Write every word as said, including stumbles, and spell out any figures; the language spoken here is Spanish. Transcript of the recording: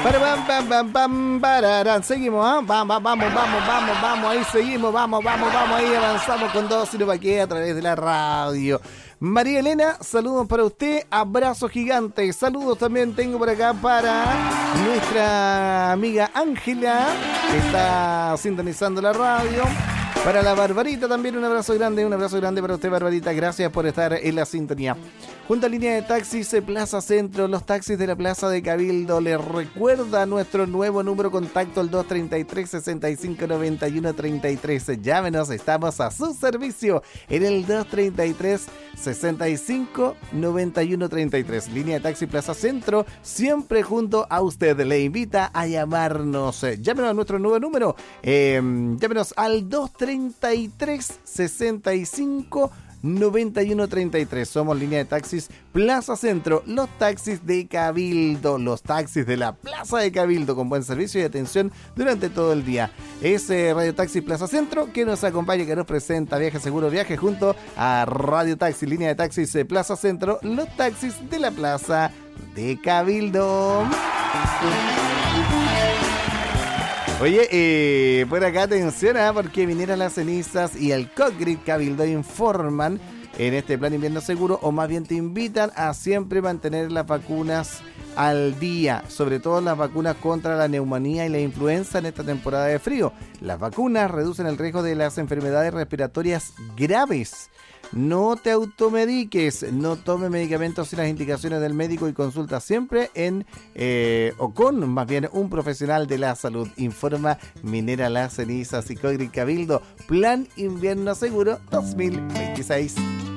Para, pam, pam, pam, pam, pararán. Seguimos, ¿ah? Vamos, vamos, vamos, vamos, vamos. Ahí seguimos, vamos, vamos, vamos. Ahí avanzamos con dos y no pa' qué a través de la radio. María Elena, saludos para usted. Abrazo gigante. Saludos también tengo por acá para nuestra amiga Ángela, que está sintonizando la radio. Para la Barbarita también un abrazo grande, un abrazo grande para usted, Barbarita. Gracias por estar en la sintonía. Junto a línea de taxis Plaza Centro, los taxis de la Plaza de Cabildo les recuerda nuestro nuevo número contacto, el dos treinta y tres, sesenta y cinco, noventa y uno, treinta y tres. Llámenos, estamos a su servicio en el dos treinta y tres, sesenta y cinco, noventa y uno, treinta y tres. Línea de taxi Plaza Centro, siempre junto a usted. Le invita a llamarnos. Llámenos a nuestro nuevo número. Eh, llámenos al dos treinta y tres, sesenta y cinco, noventa y uno, treinta y tres. Somos línea de taxis Plaza Centro, los taxis de Cabildo, los taxis de la Plaza de Cabildo, con buen servicio y atención durante todo el día. Es eh, Radio Taxi Plaza Centro que nos acompaña, que nos presenta Viaje Seguro Viaje junto a Radio Taxi, línea de taxis eh, Plaza Centro, los taxis de la Plaza de Cabildo. Oye, eh, por acá atención, ¿eh? Porque Minera Las Cenizas y el Cogrid Cabildo informan en este plan invierno seguro, o más bien te invitan a siempre mantener las vacunas al día, sobre todo las vacunas contra la neumonía y la influenza en esta temporada de frío. Las vacunas reducen el riesgo de las enfermedades respiratorias graves. No te automediques, no tome medicamentos sin las indicaciones del médico y consulta siempre en eh, o con más bien un profesional de la salud. Informa Minera Las Cenizas y Cogrid Cabildo, Plan Invierno Seguro dos mil veintiséis.